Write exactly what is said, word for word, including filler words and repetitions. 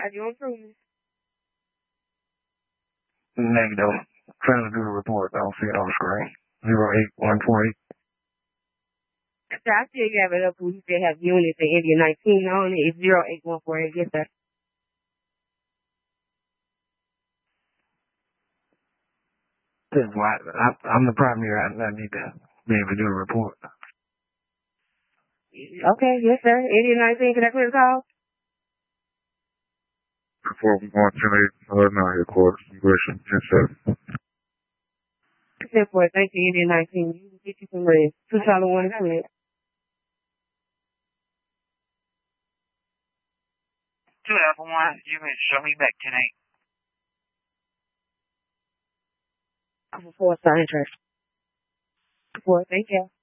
Are you on Truman? Negative. Trying to do the report. I don't see it on the screen. Zero eight one four eight. So I still have it up. We still have units in India nineteen on it. It's zero eight one four eight. Yes, sir. This is why I, I'm the primary. I, I need to be able to do a report. Okay, yes, sir. India nineteen, can I clear the call? Before we go on to eleven out here, quarters, question, ten seven. ten four, thank you, India nineteen. You can get you some rest. Two solid one, go ahead. Two Alpha One, you can show me back tonight. Alpha four, star interest. Four, thank you.